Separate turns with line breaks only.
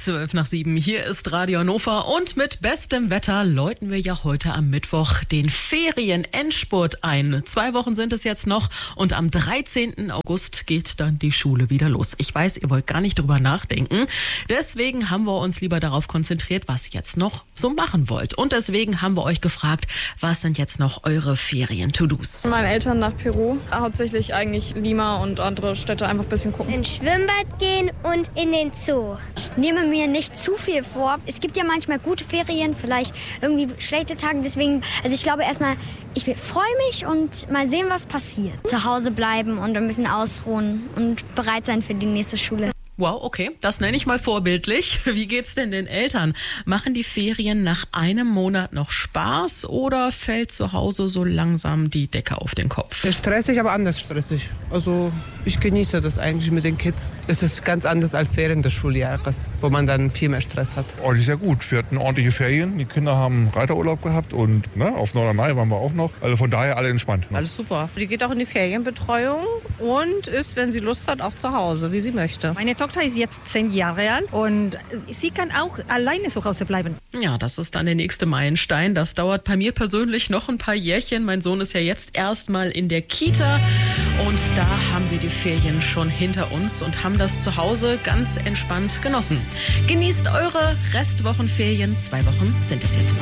6:12. Hier ist Radio Hannover und mit bestem Wetter läuten wir ja heute am Mittwoch den Ferien-Endspurt ein. 2 Wochen sind es jetzt noch und am 13. August geht dann die Schule wieder los. Ich weiß, ihr wollt gar nicht drüber nachdenken. Deswegen haben wir uns lieber darauf konzentriert, was ihr jetzt noch so machen wollt. Und deswegen haben wir euch gefragt, was sind jetzt noch eure Ferien-To-Dos?
Meine Eltern nach Peru. Hauptsächlich eigentlich Lima und andere Städte einfach ein bisschen gucken.
Ins Schwimmbad gehen und in den Zoo. Ich nehme mir nicht zu viel vor. Es gibt ja manchmal gute Ferien, vielleicht irgendwie schlechte Tage. Deswegen, ich glaube erstmal, ich freue mich und mal sehen, was passiert. Zu Hause bleiben und ein bisschen ausruhen und bereit sein für die nächste Schule.
Wow, okay, das nenne ich mal vorbildlich. Wie geht's denn den Eltern? Machen die Ferien nach einem Monat noch Spaß oder fällt zu Hause so langsam die Decke auf den Kopf?
Stressig, aber anders stressig. Also ich genieße das eigentlich mit den Kids. Es ist ganz anders als während des Schuljahres, wo man dann viel mehr Stress hat.
Ordentlich sehr gut. Wir hatten ordentliche Ferien. Die Kinder haben Reiterurlaub gehabt und auf Norderney waren wir auch noch. Also von daher alle entspannt.
Alles super. Die geht auch in die Ferienbetreuung und ist, wenn sie Lust hat, auch zu Hause, wie sie möchte.
Meine Tochter ist jetzt 10 Jahre alt und sie kann auch alleine zu Hause bleiben.
Ja, das ist dann der nächste Meilenstein. Das dauert bei mir persönlich noch ein paar Jährchen. Mein Sohn ist ja jetzt erstmal in der Kita und da haben wir die Ferien schon hinter uns und haben das zu Hause ganz entspannt genossen. Genießt eure Restwochenferien. 2 Wochen sind es jetzt noch.